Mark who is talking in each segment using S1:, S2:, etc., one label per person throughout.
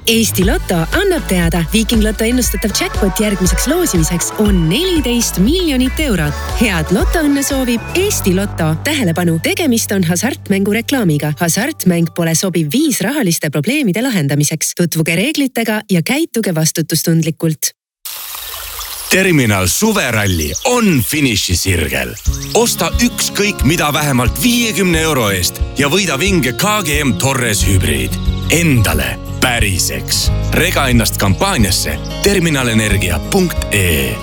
S1: Eesti Lotto annab teada, Viiking Lotto ennustatav jackpot järgmiseks loosimiseks on 14 miljonit eurot. Head lotoõnne soovib Eesti Lotto. Tähelepanu, tegemist on hasartmängu reklaamiga. Hasartmäng pole sobiv viis rahaliste probleemide lahendamiseks. Tutvuge reeglitega ja käituge vastutustundlikult.
S2: Terminal suveralli on finišisirgel. Osta ükskõik mida vähemalt 50 euro eest ja võida vinge KGM Torres hübriid. Endale päriseks. Rega ennast kampaaniasse terminalenergia.ee.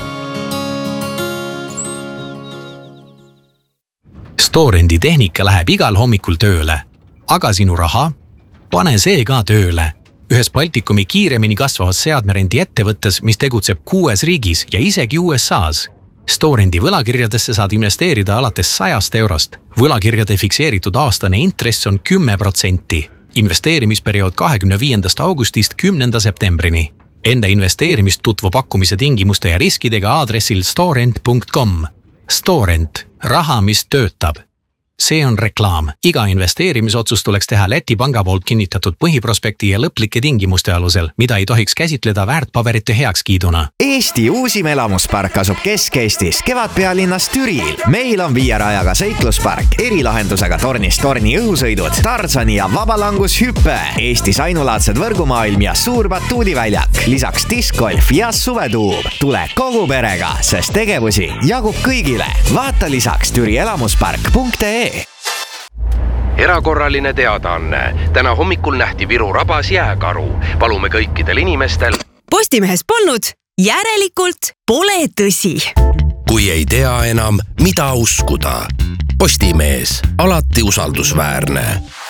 S3: Storendi tehnika läheb igal hommikul tööle. Aga sinu raha? Pane see ka tööle. Ühes Baltikumi kiiremini kasvavas seadmerendi ettevõttes, mis tegutseb 6 riigis ja isegi USAs. Storendi võlakirjadesse saad investeerida alates 100 eurost. Võlakirjade fikseeritud aastane intress on 10%. Investeerimisperiood 25. augustist 10. septembrini. Enda investeerimist tutvu pakkumise tingimuste ja riskidega aadressil storent.com. Storent. Raha, mis töötab. See on reklaam. Iga investeerimisotsus tuleks teha Läti panga poolt kinnitatud põhiprospekti ja lõplike tingimuste alusel, mida ei tohiks käsitleda väärtpaberite heakskiiduna.
S4: Eesti uusim elamuspark asub Kesk-Eestis, kevadpealinnas Türil. Meil on 5 rajaga seikluspark, erilahendusega tornist torni õhusõidud, Tarzani ja vabalangushüppe, Eestis ainulaadsed võrgumaailm ja suur batuudiväljak, lisaks diskgolf ja suvetuub. Tule kogu perega, sest tegevusi jagub kõigile. Vaata lisaks türielamuspark.ee.
S5: Erakorraline teadaanne. Täna hommikul nähti Viru rabas jääkaru. Palume kõikidel inimestel.
S6: Postimehes polnud, järelikult pole tõsi.
S5: Kui ei tea enam, mida uskuda. Postimees, alati usaldusväärne.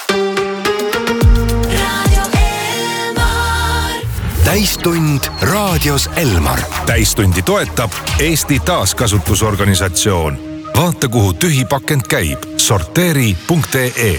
S5: Täistund raadios Elmar.
S2: Täistundi toetab Eesti taaskasutusorganisatsioon. Vaata, kuhu tühi pakend käib. Sorteeri.ee.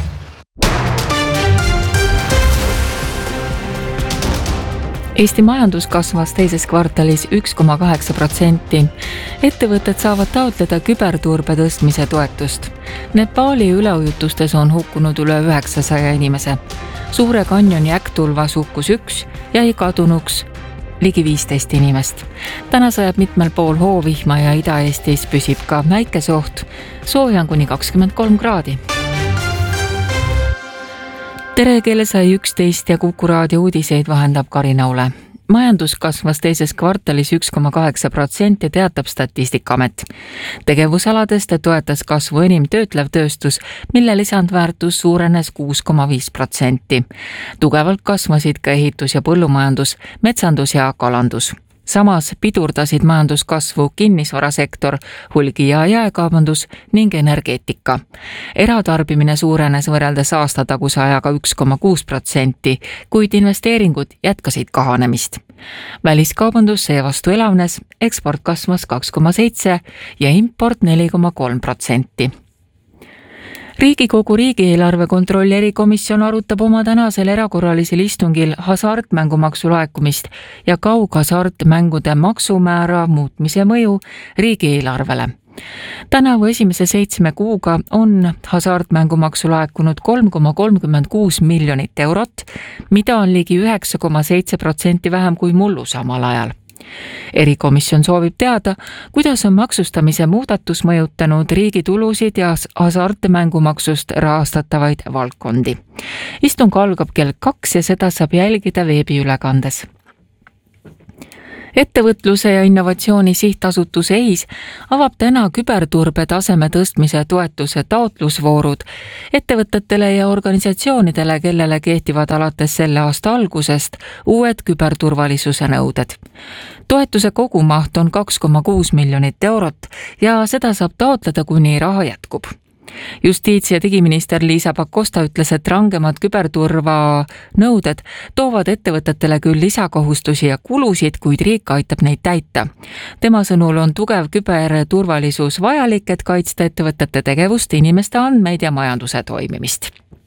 S7: Eesti majandus kasvas teises kvartalis 1,8%. Ettevõtted saavad taotleda küberturbe tõstmise toetust. Nepali üleujutustes on hukkunud üle 900 inimese. Suure kanjoni äkkutulvas hukkus 1 ja jäi kadunuks ligi 15 inimest. Täna sajab mitmel pool hoovihma ja Ida-Eestis püsib ka päikeseoht. Sooja on kuni 23 kraadi. Tere, kell sai 11 ja Kuku raadio uudiseid vahendab Karina Ule. Majandus kasvas teises kvartalis 1,8%, teatab Statistikaamet. Tegevusaladest toetas kasvu enim töötlev tööstus, mille lisandväärtus suurenes 6,5%. Tugevalt kasvasid ka ehitus- ja põllumajandus, metsandus ja kalandus. Samas pidurdasid majanduskasvu kinnisvarasektor, hulgi- ja jaekaubandus ning energeetika. Eratarbimine suurenes võrreldes aastataguse ajaga 1,6%, kuid investeeringud jätkasid kahanemist. Väliskaubandus seevastu elavnes, eksport kasvas 2,7% ja import 4,3%. Riigikogu riigieelarve kontrolli erikomisjon arutab oma tänasel erakorralisel istungil hasartmängumaksu laekumist ja kaughasartmängude maksumäära muutmise mõju riigieelarvele. Tänavu esimese 7 kuuga on hasartmängumaksu laekunud 3,36 miljonit eurot, mida on ligi 9,7% vähem kui mullu samal ajal. Erikomisjon soovib teada, kuidas on maksustamise muudatus mõjutanud riigi tulusid ja hasartmängumaksust rahastatavaid valdkondi. Istung algab kell 2 ja seda saab jälgida veebiülekandes. Ettevõtluse ja innovatsiooni sihtasutus EIS avab täna küberturbe taseme tõstmise toetuse taotlusvoorud ettevõtetele ja organisatsioonidele, kellele kehtivad alates selle aasta algusest uued küberturvalisuse nõuded. Toetuse kogumaht on 2,6 miljonit eurot ja seda saab taotleda, kuni raha jätkub. Justiits- ja digiminister Liisa Pakosta ütles, et rangemad küberturva nõuded toovad ettevõtetele küll lisakohustusi ja kulusid, kuid riik aitab neid täita. Tema sõnul on tugev küberturvalisus vajalik, et kaitsta ettevõtete tegevust, inimeste andmeid ja majanduse toimimist.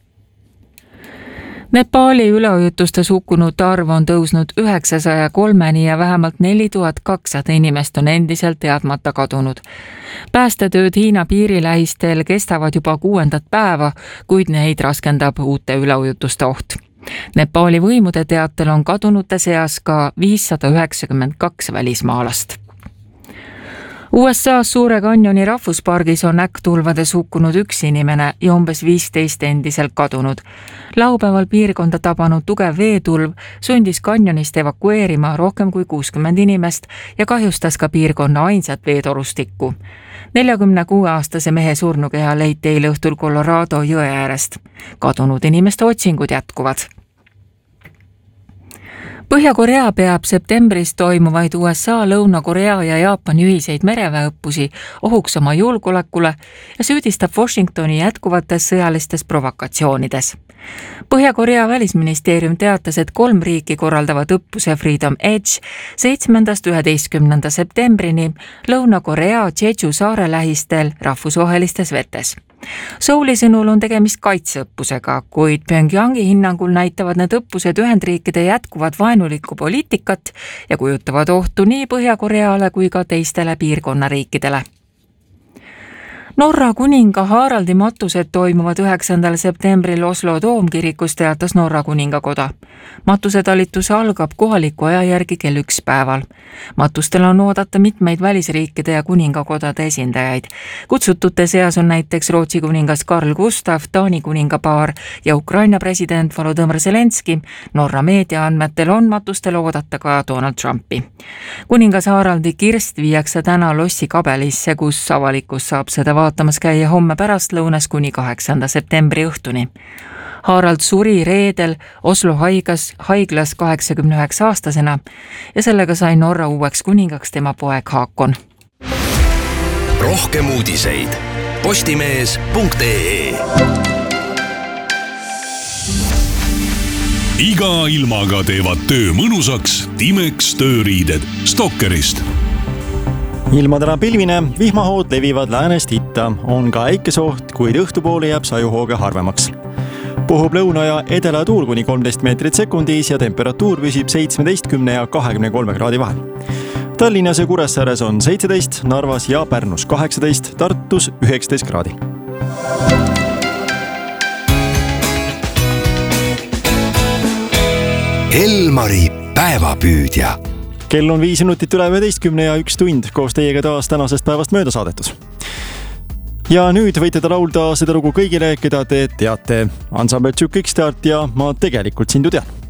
S7: Nepali üleujutustes hukkunute arv on tõusnud 903-ni ja vähemalt 4200 inimest on endiselt teadmata kadunud. Päästetööd Hiina piirilähistel kestavad juba 6. päeva, kuid neid raskendab uute üleujutuste oht. Nepaali võimude teatel on kadunute seas ka 592 välismaalast. USA-s Suure Kanjoni rahvuspargis on äkktulvades hukkunud üks inimene ja umbes 15 endiselt kadunud. Laupäeval piirkonda tabanud tugev veetulv sundis kanjonist evakueerima rohkem kui 60 inimest ja kahjustas ka piirkonna ainsat veetorustikku. 46-aastase mehe surnukeha leiti eile õhtul Colorado jõe äärest. Kadunud inimeste otsingud jätkuvad. Põhja-Korea peab septembris toimuvaid USA, Lõuna-Korea ja Jaapani ühiseid mereväeõppusi ohuks oma julgeolekule ja süüdistab Washingtoni jätkuvates sõjalistes provokatsioonides. Põhja-Korea välisministeerium teatas, et 3 riiki korraldavad õppuse Freedom Edge 7.–11. septembrini Lõuna-Korea Jeju saare lähistel rahvusvahelistes vetes. Souli sõnul on tegemist kaitseõppusega, kuid Pyongyangi hinnangul näitavad need õppused Ühendriikide jätkuvat vaenulikku poliitikat ja kujutavad ohtu nii Põhja-Koreale kui ka teistele piirkonnariikidele. Norra kuninga Haraldi matused toimuvad 9. septembril Oslo Toomkirikus, teatas Norra kuningakoda. Matusetalitus algab kohaliku aja järgi kell 1 päeval. Matustel on oodata mitmeid välisriikide ja kuningakodade esindajaid. Kutsutute seas on näiteks Rootsi kuningas Carl Gustaf, Taani kuningapaar ja Ukraina president Volodõmõr Zelenski. Norra meedia andmetel on matustel oodata ka Donald Trumpi. Kuningas Haraldi kirst viiakse täna Lossi kabelisse, kus avalikus saab seda vaatamas käia homme pärastlõunas kuni 8. septembri õhtuni. Harald suri reedel Oslo haiglas 89-aastasena ja sellega sai Norra uueks kuningaks tema poeg Haakon.
S5: Rohkem uudiseid postimees.ee.
S8: Iga ilmaga teevad töö mõnusaks Timex tööriided Stokkerist.
S9: Ilma täna pilvine, vihmahood levivad läänest itta, on ka äikesoht, kuid õhtupoole jääb sajuhooge harvemaks. Puhub lõuna ja edela tuul kuni 13 meetrit sekundis ja temperatuur püsib 17 ja 23 kraadi vahel. Tallinnas ja Kuressaares on 17, Narvas ja Pärnus 18, Tartus 19 kraadi.
S5: Elmari päevapüüdja.
S9: Kell on 5 minutit üle 11 ja 1 tund koos teiega taas tänasest päevast mööda saadetus. Ja nüüd võite ta laulda seda lugu kõigile, keda te teate. Ansambel Tšuk X-Start ja ma tegelikult sind ju tean.